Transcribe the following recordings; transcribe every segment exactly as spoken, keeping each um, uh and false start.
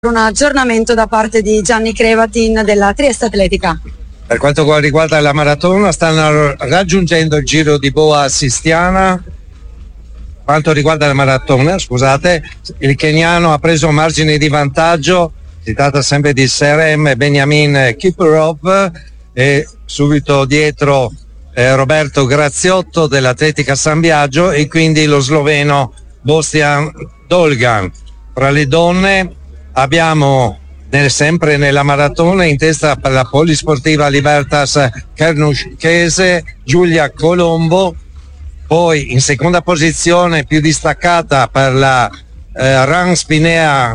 un aggiornamento da parte di Gianni Crevatin della Trieste Atletica. Per quanto riguarda la maratona, stanno raggiungendo il Giro di Boa Sistiana. Per quanto riguarda la maratona, scusate, il keniano ha preso margini di vantaggio, si tratta sempre di Serem Benjamin Kiprov e subito dietro eh, Roberto Graziotto dell'Atletica San Biagio e quindi lo sloveno Bostian Dolgan. Fra le donne abbiamo nel, sempre nella maratona in testa per la polisportiva Libertas Kernuschese Giulia Colombo, poi in seconda posizione più distaccata per la eh, Ran Spinea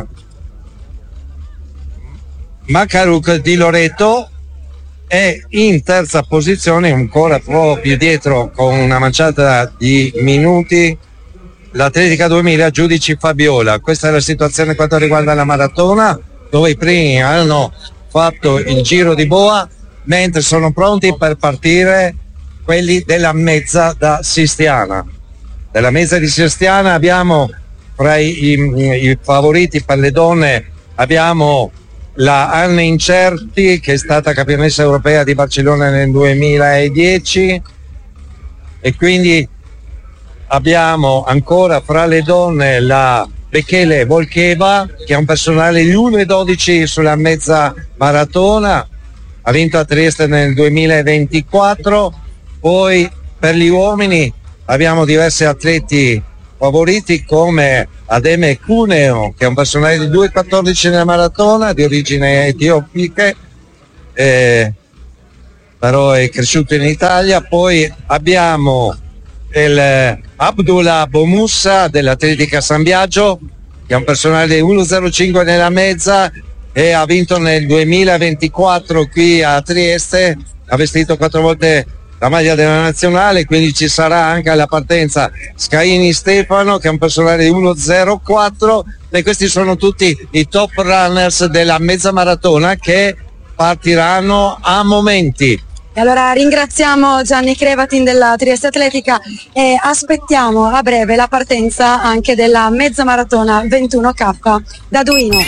Macaruk di Loreto e in terza posizione ancora proprio dietro con una manciata di minuti l'Atletica duemila Giudici Fabiola. Questa è la situazione quanto riguarda la maratona, dove i primi hanno fatto il Giro di Boa, mentre sono pronti per partire quelli della mezza da Sistiana. Della mezza di Sistiana abbiamo fra i, i, i favoriti per le donne abbiamo la Anne Incerti, che è stata campionessa europea di Barcellona nel duemiladieci, e quindi abbiamo ancora fra le donne la Bekele Volkeva, che ha un personale di uno e dodici sulla mezza maratona, ha vinto a Trieste nel duemilaventiquattro. Poi per gli uomini abbiamo diversi atleti favoriti come Ademe Cuneo, che è un personale di due e quattordici nella maratona, di origine etiopiche, eh, però è cresciuto in Italia. Poi abbiamo il Abdullah Bomussa dell'Atletica San Biagio, che è un personale di uno e zero cinque nella mezza e ha vinto nel duemilaventiquattro qui a Trieste, ha vestito quattro volte la maglia della nazionale, quindi ci sarà anche alla partenza Scaini Stefano, che è un personale di uno e zero quattro, e questi sono tutti i top runners della mezza maratona che partiranno a momenti. E allora ringraziamo Gianni Crevatin della Trieste Atletica e aspettiamo a breve la partenza anche della mezza maratona ventuno K da Duino.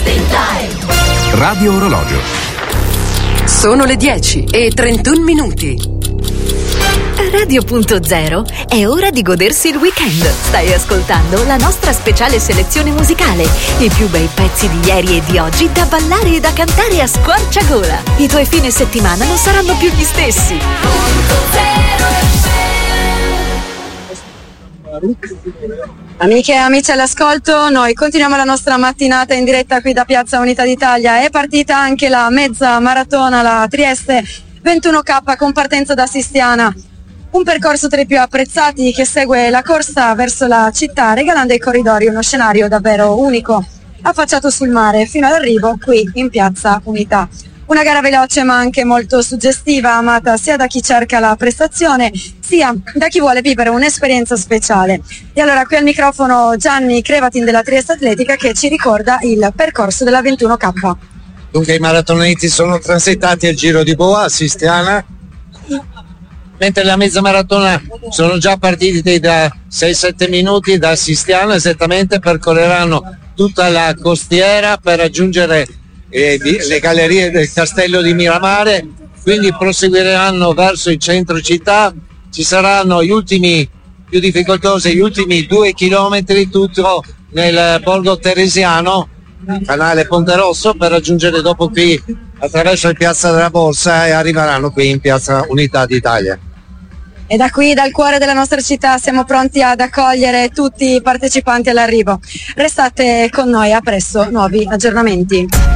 Radio Orologio. Sono le dieci e trentuno minuti. Radio Punto Zero è ora di godersi il weekend. Stai ascoltando la nostra speciale selezione musicale, i più bei pezzi di ieri e di oggi da ballare e da cantare a squarciagola. I tuoi fine settimana non saranno più gli stessi. Amiche e amici all'ascolto, noi continuiamo la nostra mattinata in diretta qui da Piazza Unità d'Italia. È partita anche la mezza maratona, la Trieste ventuno K con partenza da Sistiana. Un percorso tra i più apprezzati che segue la corsa verso la città, regalando ai corridori uno scenario davvero unico, affacciato sul mare fino all'arrivo qui in Piazza Unità. Una gara veloce ma anche molto suggestiva, amata sia da chi cerca la prestazione sia da chi vuole vivere un'esperienza speciale. E allora qui al microfono Gianni Crevatin della Trieste Atletica, che ci ricorda il percorso della ventuno K. Dunque i maratoneti sono transitati al Giro di Boa a Sistiana, mentre la mezza maratona sono già partiti da sei sette minuti da Sistiana esattamente, percorreranno tutta la costiera per raggiungere eh, le gallerie del castello di Miramare, quindi proseguiranno verso il centro città. Ci saranno gli ultimi più difficoltosi, gli ultimi due chilometri, tutto nel borgo teresiano, canale Ponte Rosso, per raggiungere dopo qui attraverso il Piazza della Borsa e arriveranno qui in Piazza Unità d'Italia. E da qui, dal cuore della nostra città, siamo pronti ad accogliere tutti i partecipanti all'arrivo. Restate con noi, a presto, nuovi aggiornamenti.